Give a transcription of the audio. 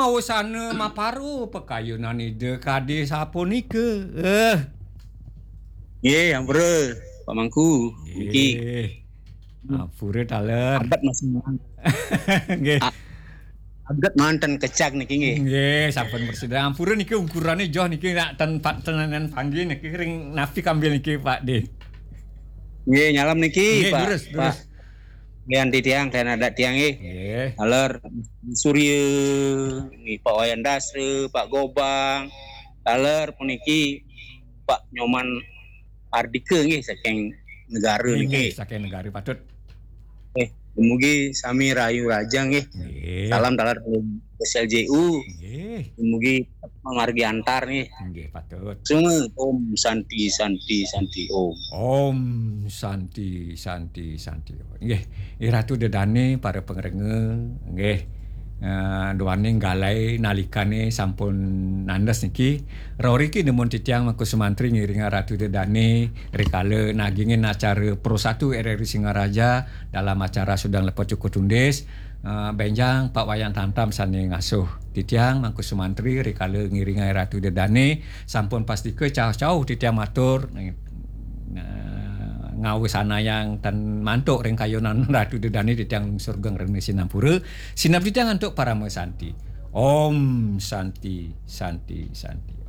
mau sana maparu pekayunan ide kade sapo nike. Nggih, ampura Pak Mangku. Niki Ampura taler. adat masih Nggih. adat mantan kecak niki nggih. Nggih, sampun bersedia. Ampura niki ukurane joh niki nak tenanan panggih niki ring nafi kambil niki Pak De. Nggih, nyalam niki Nggih, Pak. durus. Pak. Ganti tiang dan adat tiang nggih. Nggih. Taler Surya, nggih Pak Wayan Dasre, Pak Gobang. Taler puniki Pak Nyoman Ardike nggih saking negara Nggih, niki. saking negara patut. Mugi sami rayu raja nggih. Nggih. Salam taler SLJU. Nggih. Mugi margi antar nih. Nggih, patut. Semua Om Santi Santi Santi Om. Om Santi Santi Santi. Nggih, Ratu Dedane para pengrenge nggih. Duane galai nalikane sampun nandes niki Rory ki nemun titiang Mangku Sumantri ngiringa Ratu Dedane rikala nagingin acara Pro 1 RRI Singaraja dalam acara Sudang Lepo Cukup Tundes benjang Pak Wayan Tamtam sane ngasuh titiang Mangku Sumantri rikala ngiringa Ratu Dedane sampun pasti ke jauh-jauh titiang matur ngawe sana yang tan mantuk ring kayunan Ratu Dedane di tiang surga rene Sinampura sinap di tiang untuk para Santi. Om Santi Santi Santi.